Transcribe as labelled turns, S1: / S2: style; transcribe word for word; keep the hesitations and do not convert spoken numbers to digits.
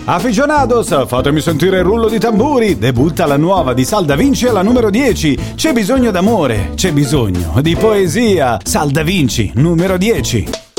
S1: Aficionados, fatemi sentire il rullo di tamburi. Debutta la nuova di Sal Da Vinci alla numero dieci. C'è bisogno d'amore, c'è bisogno di poesia. Sal Da Vinci, numero dieci.